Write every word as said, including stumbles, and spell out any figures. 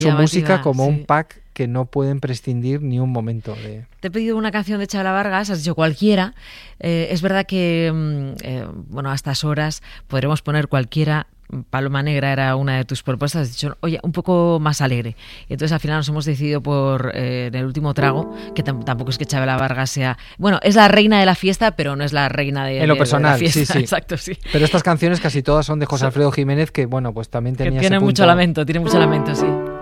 llamativa, música como sí. un pack que no pueden prescindir ni un momento de... Te he pedido una canción de Chabela Vargas, has dicho cualquiera. Eh, es verdad que, eh, bueno, a estas horas podremos poner cualquiera. Paloma Negra era una de tus propuestas, has dicho, oye, un poco más alegre. Y entonces al final nos hemos decidido por eh, en el último trago, que t- tampoco es que Chabela Vargas sea... Bueno, es la reina de la fiesta, pero no es la reina de, en lo de, personal, de la fiesta. sí, sí. Exacto, sí. Pero estas canciones casi todas son de José Alfredo Jiménez, que bueno, pues también tenía que tiene ese punto... mucho lamento, tiene mucho lamento, sí.